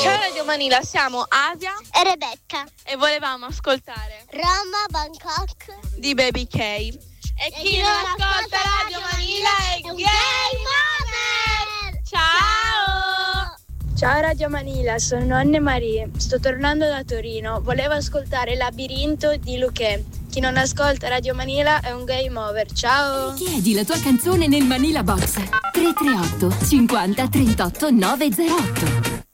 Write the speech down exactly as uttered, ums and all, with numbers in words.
Ciao Radio Manila, siamo Asia e Rebecca e volevamo ascoltare Roma, Bangkok di Baby K. E, e chi, chi non ascolta Radio Manila è Game Over! Ciao! Ciao Radio Manila, sono Anne Marie, sto tornando da Torino, volevo ascoltare Labirinto di Luchè. Chi non ascolta Radio Manila è un game over, ciao! Chiedi la tua canzone nel Manila Box tre tre otto cinquanta trentotto novecentotto.